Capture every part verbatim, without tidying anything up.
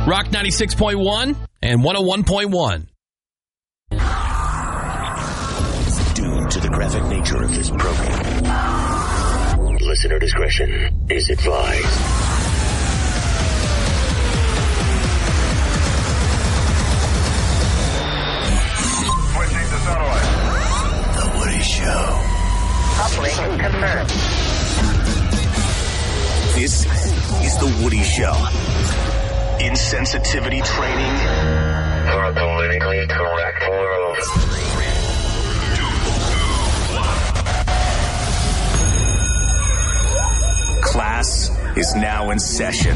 Rock ninety-six point one and one oh one point one. Due to the graphic nature of this program, listener discretion is advised. Switching to satellite. The Woody Show. Uplink confirmed. This is The Woody Show. Insensitivity training For a politically correct world. class is now in session.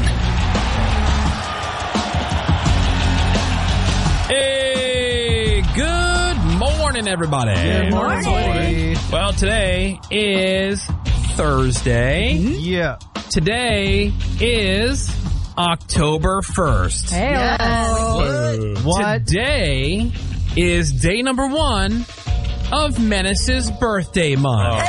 Hey, good morning, everybody. Good morning. Well, today is Thursday. Yeah. Today is October first. Hey. Yes. What? Today is day number one of Menace's birthday month.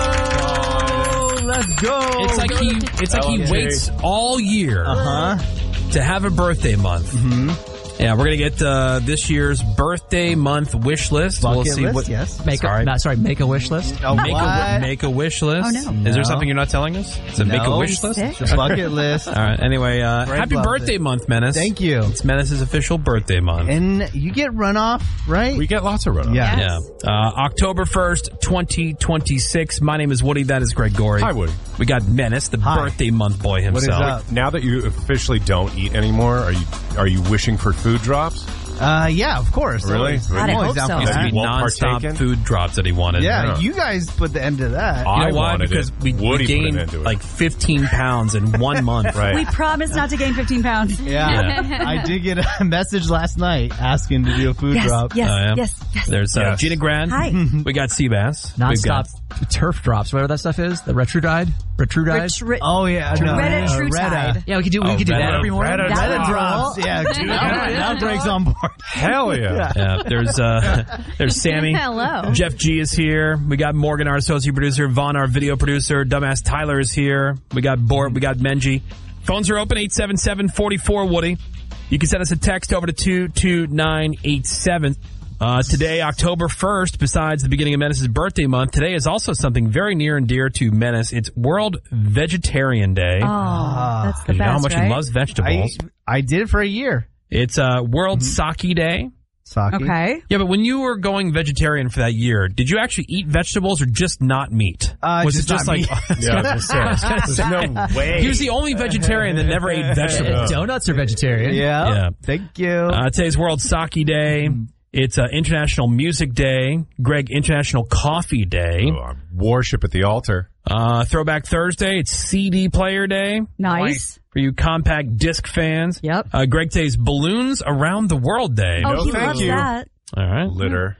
Oh, let's go. It's like he, it's like he waits all year Uh huh. to have a birthday month. Mm-hmm. Yeah, we're gonna get uh, this year's birthday month wish list. Bucket we'll see list, what. yes. Make Sorry. a, not, sorry, make a wish list. Oh, Make a, what? make a wish list. Oh, no. Is there No. something you're not telling us? It's a make a No. wish list. Sick. It's a bucket list. All right. Anyway, uh, Greg happy loves birthday it. month, Menace. Thank you. It's Menace's official birthday month. And you get runoff, right? We get lots of runoff. Yeah. yeah. Uh, October first, twenty twenty-six. My name is Woody. That is Greg Gorey. Hi, Woody. We got Menace, the Hi. birthday month boy What is himself. up? Now that you officially don't eat anymore, are you are you wishing for food drops? Uh, yeah, of course. Really? Always, God, I'm I always hope down so. for Used to that. be Well non-stop partaken? food drops that he wanted. Yeah, Yeah. you guys put the end to that. You I know why? wanted Because it. we, we Woody put an gained end to it. like fifteen pounds in one month. Right. We promised not to gain fifteen pounds. Yeah. I did get a message last night asking to do a food Yes, drop. yes, Oh, yeah? yes, yes. There's uh, Yes. Gina Grand. Hi. We got Seabass. We've Non-stop got turf drops, whatever that stuff is. The Retrudide? Retrudide? Rich, rich, Oh, yeah. No, Retta uh, True Retta. Tide. Yeah, we could do, we Oh, could do that Retta- every morning. Retta That Retta would drops. roll. Yeah, dude. Yeah. Now Greg's on board. Hell yeah. Yeah, there's uh, there's Sammy. Hello. Jeff G is here. We got Morgan, our associate producer. Vaughn, our video producer. Dumbass Tyler is here. We got Bort. We got Menji. Phones are open, eight seven seven, four four, Woody. You can send us a text over to two two nine eight seven. Uh, today, October first, besides the beginning of Menace's birthday month, today is also something very near and dear to Menace. It's World Vegetarian Day. Oh, that's the you best, know how much right? he loves I, vegetables. I did it for a year. It's uh, World Sake Day. Sake. Okay. Yeah, but when you were going vegetarian for that year, did you actually eat vegetables or just not meat? Uh, was just it just not like Yeah, I was gonna say, there's no way. he was the only vegetarian that never ate vegetables? Donuts are vegetarian. Yeah. Yeah. Thank you. Uh, today's World Sake Day. It's uh, International Music Day. Greg, International Coffee Day. Oh, I worship at the altar. Uh, Throwback Thursday. It's C D Player Day Nice. for you compact disc fans. Yep. Uh, Greg, today's Balloons Around the World Day. Oh, No, he thank loves you. that. All right. Litter.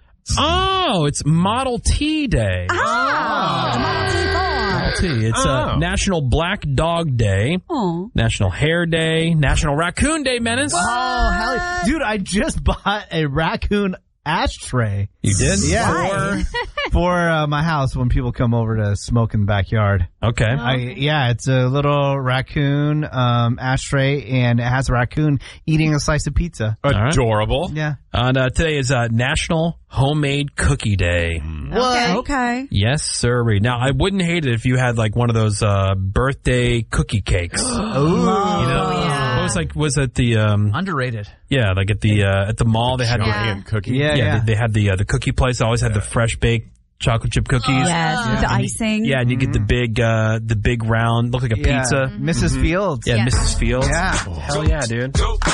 Oh, it's Model T Day. Ah. Model T. It's uh, Oh. National Black Dog Day. Oh. National Hair Day, National Raccoon Day, Menace. Oh, hell yeah. Dude, I just bought a raccoon ashtray. You did? Yeah. For uh, my house when people come over to smoke in the backyard. Okay. I, yeah, it's a little raccoon um, ashtray, and it has a raccoon eating a slice of pizza. right. Adorable. Yeah. And uh, today is uh, National Homemade Cookie Day. Okay. Okay. Yes, sir. Now, I wouldn't hate it if you had like one of those uh, birthday cookie cakes. You Oh, know, yeah. what was like was at the um, Underrated. yeah, like at the uh, at the mall they had the, Giant cookie. Yeah, yeah, yeah. They, they had the uh, the cookie place. They always had the fresh baked chocolate chip cookies. Yes, with the icing. Yeah, and you get the big uh, the big round, look like a Yeah. pizza. Missus Fields. Yeah, Yeah. Missus Fields. Yeah. Hell yeah, dude.